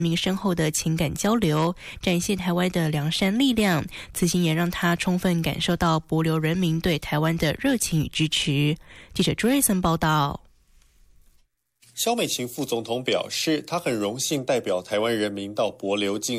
民深厚的情感交流，展现台湾的良善力量。此行也让他充分感受到帛琉人民对台湾的热情与支持。记者朱瑞森报道。 萧美琴副总统表示，她很荣幸代表台湾人民到帛琉进